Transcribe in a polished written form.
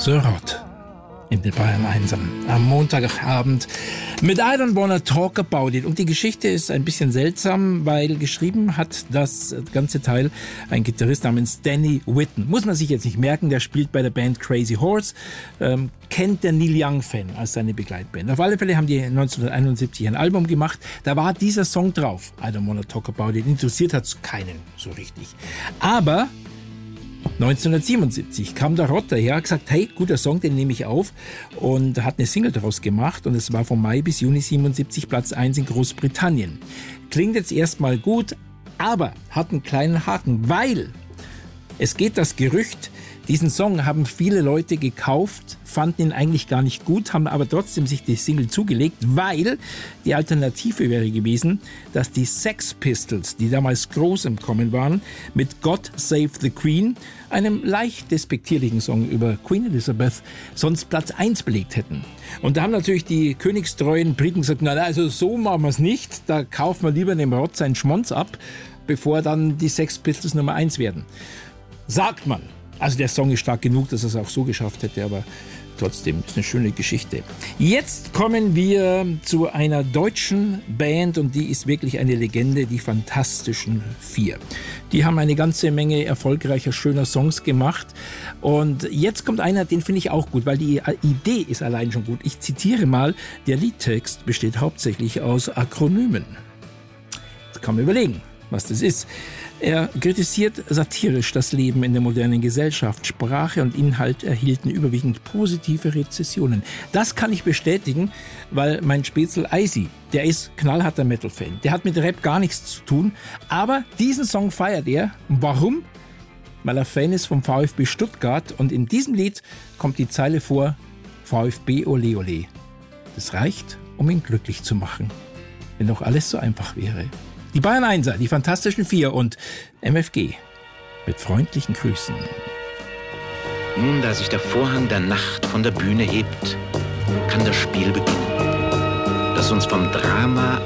The Rod in den Bayern 1 am Montagabend mit I Don't Wanna Talk About It. Und die Geschichte ist ein bisschen seltsam, weil geschrieben hat das ganze Teil ein Gitarrist namens Danny Whitten. Muss man sich jetzt nicht merken, der spielt bei der Band Crazy Horse, kennt der Neil Young-Fan als seine Begleitband. Auf alle Fälle haben die 1971 ein Album gemacht, da war dieser Song drauf, I Don't Wanna Talk About It. Interessiert hat es keinen so richtig. Aber 1977 kam der Rod daher, hat gesagt, hey, guter Song, den nehme ich auf, und hat eine Single daraus gemacht, und es war von Mai bis Juni 77 Platz 1 in Großbritannien. Klingt jetzt erstmal gut, aber hat einen kleinen Haken, weil es geht das Gerücht, diesen Song haben viele Leute gekauft, fanden ihn eigentlich gar nicht gut, haben aber trotzdem sich die Single zugelegt, weil die Alternative wäre gewesen, dass die Sex Pistols, die damals groß im Kommen waren, mit God Save the Queen, einem leicht despektierlichen Song über Queen Elizabeth, sonst Platz 1 belegt hätten. Und da haben natürlich die königstreuen Briten gesagt, na, also so machen wir es nicht, da kaufen wir lieber dem Rod seinen Schmonz ab, bevor dann die Sex Pistols Nummer 1 werden. Sagt man. Also der Song ist stark genug, dass er es auch so geschafft hätte, aber trotzdem ist eine schöne Geschichte. Jetzt kommen wir zu einer deutschen Band, und die ist wirklich eine Legende, die Fantastischen Vier. Die haben eine ganze Menge erfolgreicher, schöner Songs gemacht, und jetzt kommt einer, den finde ich auch gut, weil die Idee ist allein schon gut. Ich zitiere mal, der Liedtext besteht hauptsächlich aus Akronymen. Jetzt kann man überlegen, was das ist. Er kritisiert satirisch das Leben in der modernen Gesellschaft. Sprache und Inhalt erhielten überwiegend positive Rezessionen. Das kann ich bestätigen, weil mein Spätzl Eisi, der ist knallharter Metal-Fan. Der hat mit Rap gar nichts zu tun, aber diesen Song feiert er. Warum? Weil er Fan ist vom VfB Stuttgart, und in diesem Lied kommt die Zeile vor: VfB ole ole. Das reicht, um ihn glücklich zu machen. Wenn doch alles so einfach wäre. Die Bayern 1er, die Fantastischen Vier und MFG mit freundlichen Grüßen. Nun, da sich der Vorhang der Nacht von der Bühne hebt, kann das Spiel beginnen, das uns vom Drama